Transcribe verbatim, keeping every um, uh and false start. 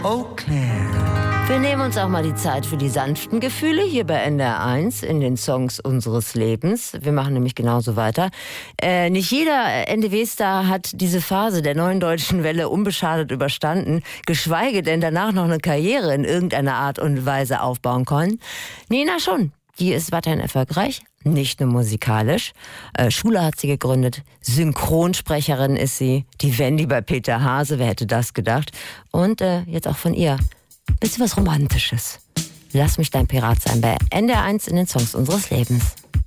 Eau Claire. Wir nehmen uns auch mal die Zeit für die sanften Gefühle hier bei N D R eins in den Songs unseres Lebens. Wir machen nämlich genauso weiter. Äh, nicht jeder N D W-Star hat diese Phase der neuen deutschen Welle unbeschadet überstanden, geschweige denn danach noch eine Karriere in irgendeiner Art und Weise aufbauen können. Nena schon. Die ist weiterhin erfolgreich, nicht nur musikalisch. Äh, Schule hat sie gegründet, Synchronsprecherin ist sie, die Wendy bei Peter Hase, wer hätte das gedacht? Und äh, jetzt auch von ihr, bisschen was Romantisches. Lass mich dein Pirat sein bei N D R eins in den Songs unseres Lebens.